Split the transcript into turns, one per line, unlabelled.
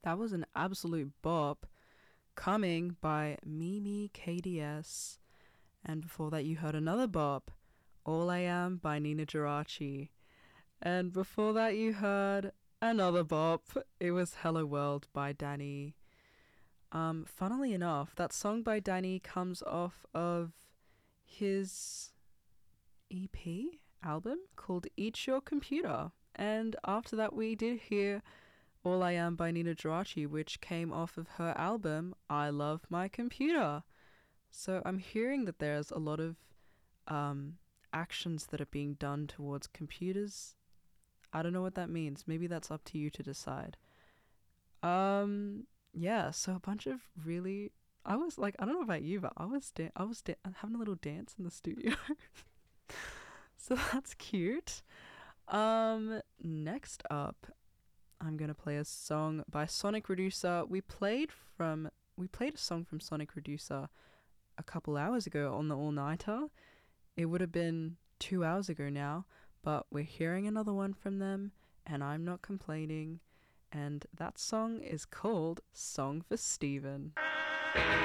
That was an absolute bop. Coming by Mimi KDS. And before that, you heard another bop, All I Am by Nina Geraci. And before that, you heard another bop. It was Hello World by Danny. Funnily enough, that song by Danny comes off of his EP album called Eat Your Computer. And after that, we did hear All I Am by Nina Geraci, which came off of her album I Love My Computer. So I'm hearing that there's a lot of actions that are being done towards computers. I don't know what that means. Maybe that's up to you to decide. Yeah, so a bunch of really... I was like, I don't know about you, but I was having a little dance in the studio. So that's cute. Next up, I'm gonna play a song by Sonic Reducer. We played a song from Sonic Reducer a couple hours ago on the all-nighter. It would have been 2 hours ago now, but we're hearing another one from them, and I'm not complaining. And that song is called Song for Steven.